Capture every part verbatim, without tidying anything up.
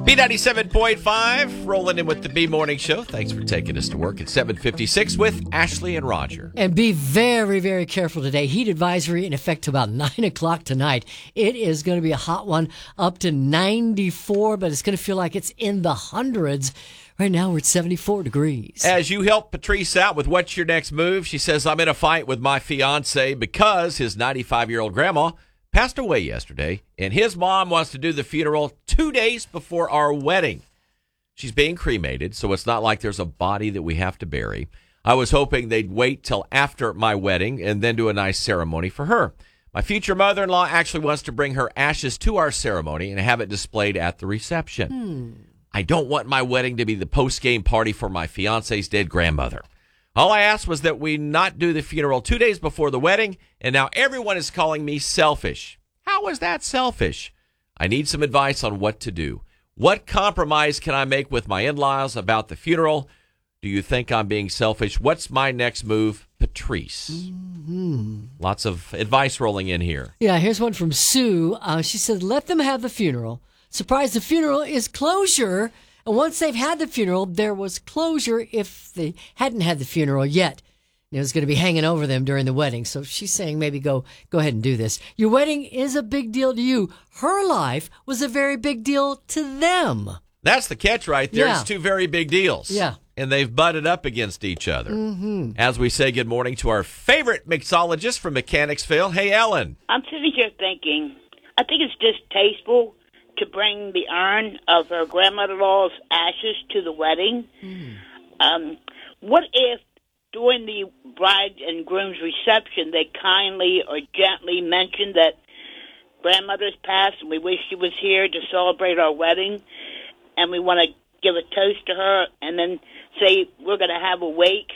B ninety-seven point five, rolling in with the B Morning Show. Thanks for taking us to work at seven fifty-six with Ashley and Roger. And be very, very careful today. Heat advisory in effect to about nine o'clock tonight. It is going to be a hot one, up to ninety-four, but it's going to feel like it's in the hundreds. Right now, we're at seventy-four degrees. As you help Patrice out with what's your next move, she says, I'm in a fight with my fiance because his ninety-five-year-old grandma passed away yesterday, and his mom wants to do the funeral two days before our wedding. She's being cremated, so it's not like there's a body that we have to bury. I was hoping they'd wait till after my wedding and then do a nice ceremony for her. My future mother-in-law actually wants to bring her ashes to our ceremony and have it displayed at the reception. Hmm. I don't want my wedding to be the post-game party for my fiance's dead grandmother. All I asked was that we not do the funeral two days before the wedding, and now everyone is calling me selfish. How is that selfish? I need some advice on what to do. What compromise can I make with my in-laws about the funeral? Do you think I'm being selfish? What's my next move? Patrice. Mm-hmm. Lots of advice rolling in here. Yeah, here's one from Sue. Uh, she said, let them have the funeral. Surprise, the funeral is closure. And once they've had the funeral, there was closure if they hadn't had the funeral yet. It was going to be hanging over them during the wedding. So she's saying maybe go go ahead and do this. Your wedding is a big deal to you. Her life was a very big deal to them. That's the catch right there. Yeah. It's two very big deals. Yeah. And they've butted up against each other. Mm-hmm. As we say good morning to our favorite mixologist from Mechanicsville. Hey, Ellen. I'm sitting here thinking, I think it's distasteful to bring the urn of her grandmother-in-law's ashes to the wedding. Mm. Um, what if during the bride and groom's reception they kindly or gently mentioned that grandmother's passed and we wish she was here to celebrate our wedding, and we want to give a toast to her, and then say we're going to have a wake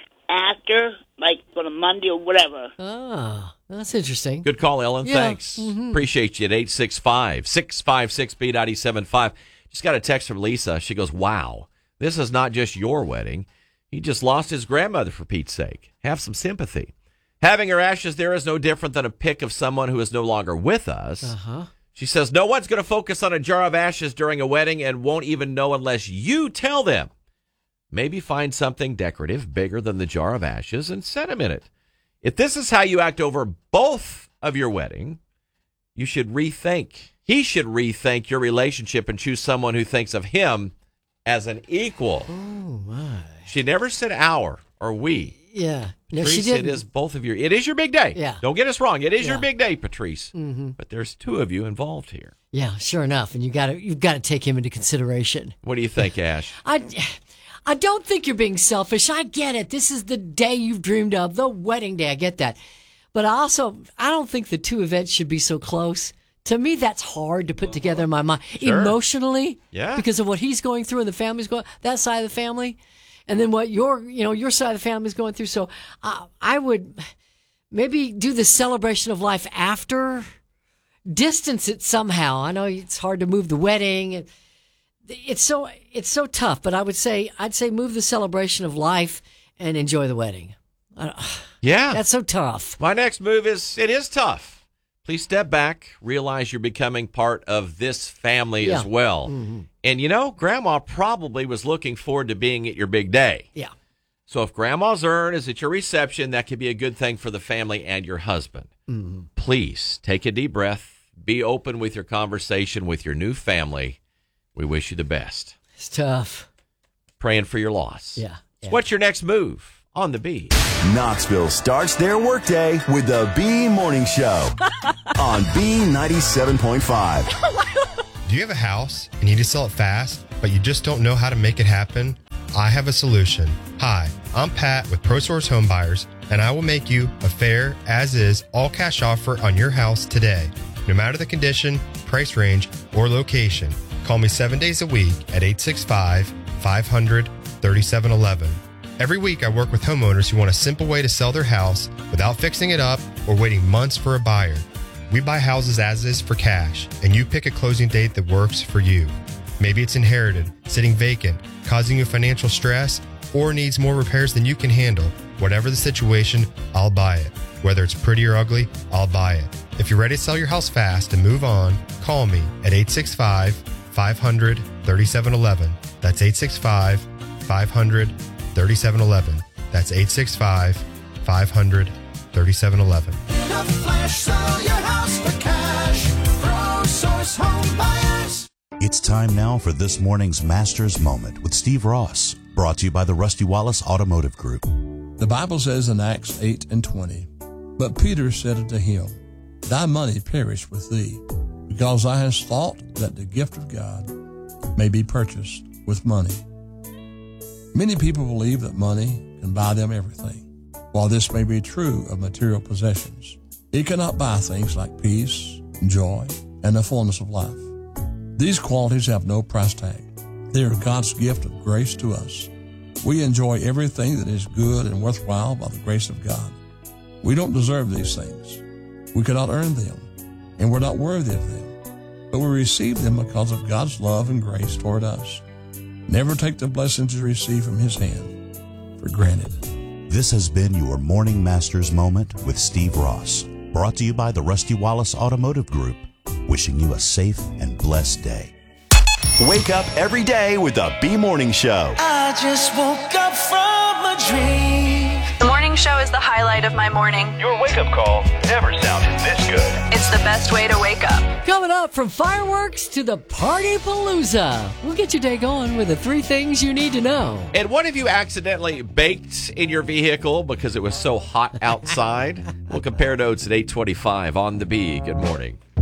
after, like on a Monday or whatever. Ah, that's interesting. Good call, Ellen. Yeah. Thanks. Mm-hmm. Appreciate you at eight six five, six five six, B nine seven five. Just got a text from Lisa. She goes, wow, this is not just your wedding. He just lost his grandmother, for Pete's sake. Have some sympathy. Having her ashes there is no different than a pic of someone who is no longer with us. Uh-huh. She says, no one's going to focus on a jar of ashes during a wedding and won't even know unless you tell them. Maybe find something decorative bigger than the jar of ashes and set him in it. If this is how you act over both of your wedding, you should rethink. He should rethink your relationship and choose someone who thinks of him as an equal. Oh, my. She never said our or we. Yeah. No, Patrice, she didn't. it is both of your. It is your big day. Yeah. Don't get us wrong. It is Yeah. your big day, Patrice. Mm-hmm. But there's two of you involved here. Yeah, sure enough. And you got to you've got to take him into consideration. What do you think, Ash? I, I don't think you're being selfish. I get it. This is the day you've dreamed of, the wedding day. I get that. But I also, I don't think the two events should be so close. To me, that's hard to put together in my mind. Sure. Emotionally. Yeah. Because of what he's going through and the family's going, that side of the family. And then what your, you know, your side of the family is going through. So uh, I would maybe do the celebration of life after, distance it somehow. I know it's hard to move the wedding. It's so it's so tough. But I would say I'd say move the celebration of life and enjoy the wedding. Uh, Yeah. That's so tough. My next move is, it is tough. Please step back, realize you're becoming part of this family Yeah. as well. Mm-hmm. And, you know, Grandma probably was looking forward to being at your big day. Yeah. So if Grandma's urn is at your reception, that could be a good thing for the family and your husband. Mm-hmm. Please take a deep breath. Be open with your conversation with your new family. We wish you the best. It's tough. Praying for your loss. Yeah. yeah. What's your next move on the B? Knoxville starts their workday with the B Morning Show on B ninety-seven point five. Do you have a house and you need to sell it fast, but you just don't know how to make it happen? I have a solution. Hi, I'm Pat with ProSource Home Buyers, and I will make you a fair, as-is, all-cash offer on your house today. No matter the condition, price range, or location, call me seven days a week at eight six five, five hundred, thirty-seven eleven. Every week, I work with homeowners who want a simple way to sell their house without fixing it up or waiting months for a buyer. We buy houses as is for cash, and you pick a closing date that works for you. Maybe it's inherited, sitting vacant, causing you financial stress, or needs more repairs than you can handle. Whatever the situation, I'll buy it. Whether it's pretty or ugly, I'll buy it. If you're ready to sell your house fast and move on, call me at eight six five, five hundred, thirty-seven eleven. That's eight six five, five hundred, thirty-seven eleven. That's eight six five, five hundred, thirty-seven eleven. The Flash, sell your house for cash. ProSource Home Buyers. It's time now for this morning's Master's Moment with Steve Ross, brought to you by the Rusty Wallace Automotive Group. The Bible says in Acts eight and twenty, "But Peter said unto him, Thy money perish with thee, because thou hast thought that the gift of God may be purchased with money." Many people believe that money can buy them everything. While this may be true of material possessions, it cannot buy things like peace, joy, and the fullness of life. These qualities have no price tag. They are God's gift of grace to us. We enjoy everything that is good and worthwhile by the grace of God. We don't deserve these things. We cannot earn them, and we're not worthy of them. But we receive them because of God's love and grace toward us. Never take the blessings you receive from His hand for granted. This has been your Morning Master's Moment with Steve Ross, brought to you by the Rusty Wallace Automotive Group, wishing you a safe and blessed day. Wake up every day with the B Morning Show. I just woke up from a dream. The morning show is the highlight of my morning. Your wake-up call never sounded this good. It's the best way to wake up. Coming up, from fireworks to the Party Palooza. We'll get your day going with the three things you need to know. And what if you accidentally baked in your vehicle because it was so hot outside? We'll compare notes at eight twenty-five on the B. Good morning.